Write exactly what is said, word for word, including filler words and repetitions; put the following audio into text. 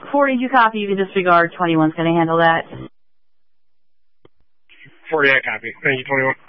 forty, you copy, you can disregard. twenty-one's going to handle that. forty, I copy. Thank you, twenty-one.